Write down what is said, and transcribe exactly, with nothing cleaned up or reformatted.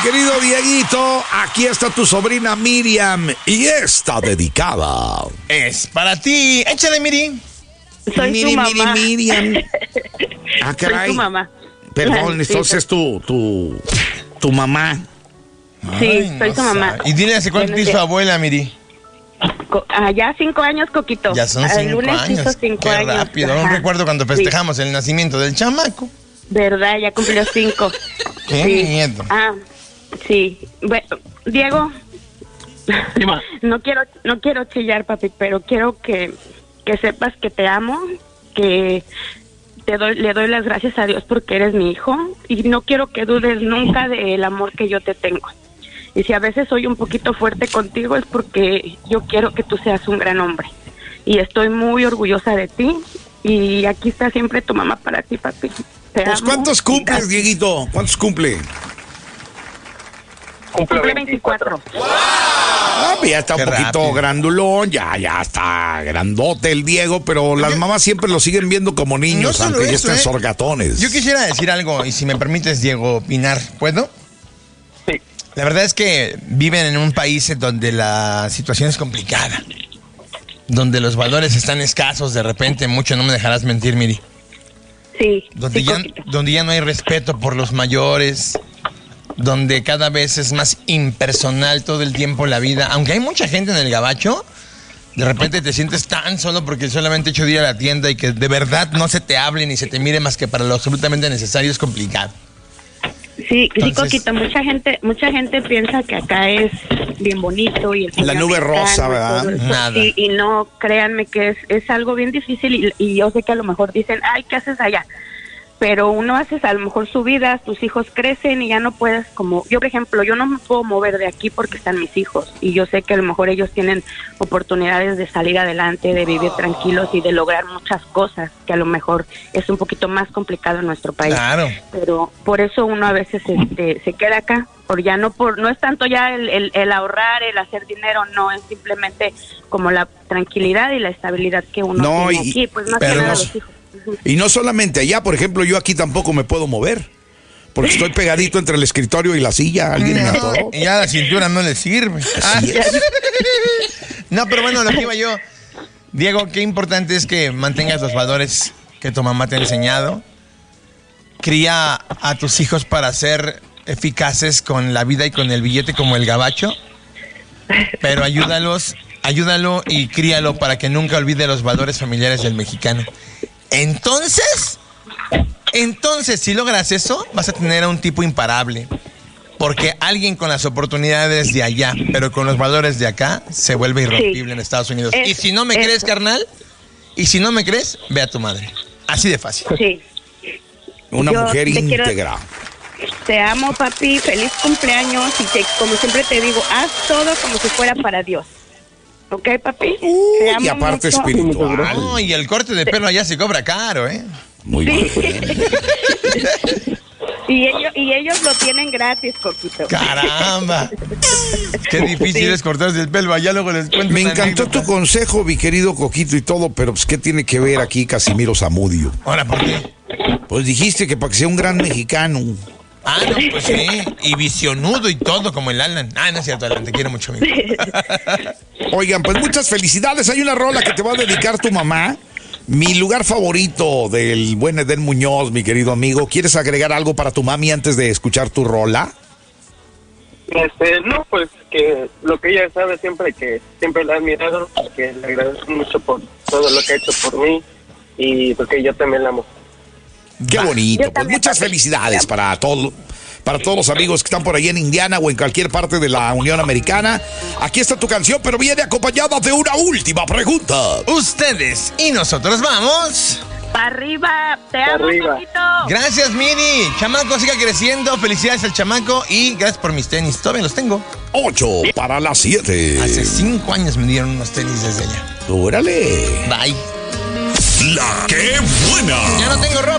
querido Dieguito, aquí está tu sobrina Miriam y está dedicada. Es para ti. Échale, Miri. Soy Miri, tu mamá. Miri, Miriam. Ah, caray. Soy tu mamá. Perdón, Sí, entonces soy- tu, tu, tu mamá. Sí, Ay, soy no tu mamá. sabe. Y dile hace cuánto Buenos te hizo días. abuela, Miri. Co- ah, ya cinco años, Coquito. Ya son El cinco lunes años. hizo cinco Qué años. rápido. Aún Ajá. recuerdo cuando Sí. festejamos el nacimiento del chamaco. Verdad, ya cumplió cinco. Qué Sí. miedo. Ah, sí. Bueno, Diego, no quiero, no quiero chillar, papi, pero quiero que, que sepas que te amo, que te doy, le doy las gracias a Dios porque eres mi hijo y no quiero que dudes nunca del amor que yo te tengo. Y si a veces soy un poquito fuerte contigo es porque yo quiero que tú seas un gran hombre. Y estoy muy orgullosa de ti y aquí está siempre tu mamá para ti, papi. Te Pues, amo. ¿cuántos cumples, Dieguito? ¿Cuántos cumple? Cumple veinticuatro. Ah, ya está un Qué poquito rápido. grandulón, ya, ya está grandote el Diego, pero las mamás siempre lo siguen viendo como niños, No solo aunque ya eso, estén ¿eh? sorgatones. Yo quisiera decir algo, y si me permites, Diego, opinar, ¿puedo? Sí. La verdad es que viven en un país en donde la situación es complicada, donde los valores están escasos de repente, mucho, no me dejarás mentir, Miri. Sí, Donde, sí, ya, Coquito. donde ya no hay respeto por los mayores, donde cada vez es más impersonal todo el tiempo la vida. Aunque hay mucha gente en el gabacho, de repente te sientes tan solo porque solamente hecho de ir a la tienda y que de verdad no se te hable ni se te mire más que para lo absolutamente necesario es complicado. Sí, sí, Entonces- Coquito, mucha gente, mucha gente piensa que acá es bien bonito y el La sueño nube americano rosa, y ¿verdad? todo eso. Nada. Sí, y no, créanme que es, es algo bien difícil y, y yo sé que a lo mejor dicen, ay, ¿qué haces allá? Pero uno haces a lo mejor su vida, tus hijos crecen y ya no puedes como, yo por ejemplo, yo no me puedo mover de aquí porque están mis hijos y yo sé que a lo mejor ellos tienen oportunidades de salir adelante, de vivir tranquilos y de lograr muchas cosas que a lo mejor es un poquito más complicado en nuestro país. Claro. Pero por eso uno a veces este, se queda acá, por ya no por no es tanto ya el, el, el ahorrar, el hacer dinero, no, es simplemente como la tranquilidad y la estabilidad que uno No, tiene y- aquí, pues más pero que nada no- los hijos. Ujú. Y no solamente allá, por ejemplo, yo aquí tampoco me puedo mover, porque estoy pegadito entre el escritorio y la silla, alguien me atoró. Y ya la cintura no le sirve. Ah. Así es. No, pero bueno, lo que iba yo. Diego, qué importante es que mantengas los valores que tu mamá te ha enseñado. Cría a tus hijos para ser eficaces con la vida y con el billete como el gabacho. Pero ayúdalos, ayúdalo y críalo para que nunca olvide los valores familiares del mexicano. Entonces, entonces, si logras eso, vas a tener a un tipo imparable. Porque alguien con las oportunidades de allá, pero con los valores de acá, se vuelve irrompible Sí. en Estados Unidos. Es- y si no me eso. crees, carnal, y si no me crees, ve a tu madre. Así de fácil. Sí. Una Yo mujer te quiero- íntegra. Te amo, papi, feliz cumpleaños y te, como siempre te digo, haz todo como si fuera para Dios. ¿Ok, papi? Te amo Y aparte mucho. espiritual. No, y el corte de pelo allá se cobra caro, ¿eh? Muy bien. Y ellos, y ellos lo tienen gratis, Coquito. Caramba. Qué difícil es cortarse el pelo allá, luego les cuento Me una encantó anécdota. tu consejo, mi querido Coquito y todo, pero pues ¿qué tiene que ver aquí Casimiro Zamudio? Ahora, ¿por qué? Pues dijiste que para que sea un gran mexicano. Ah, no, pues sí. Y visionudo y todo, como el Alan. Ah, no es cierto, Alan, te quiero mucho, amigo. Oigan, pues muchas felicidades. Hay una rola que te va a dedicar tu mamá. Mi lugar favorito del buen Edén Muñoz, mi querido amigo. ¿Quieres agregar algo para tu mami antes de escuchar tu rola? Este, no, pues que lo que ella sabe siempre, que siempre la he admirado, que le agradezco mucho por todo lo que ha hecho por mí y porque yo también la amo. Qué bonito. Yo Pues también, muchas papi. felicidades para todos. Para todos los amigos que están por ahí en Indiana o en cualquier parte de la Unión Americana. Aquí está tu canción, pero viene acompañada de una última pregunta. Ustedes y nosotros vamos. ¡Para arriba! ¡Te amo, arriba. Coquito! Gracias, Miri. Chamaco, siga creciendo. Felicidades al chamaco y gracias por mis tenis. Todavía los tengo. Ocho para las siete. Hace cinco años me dieron unos tenis desde allá. Órale. Bye. La que buena. Ya no tengo ropa.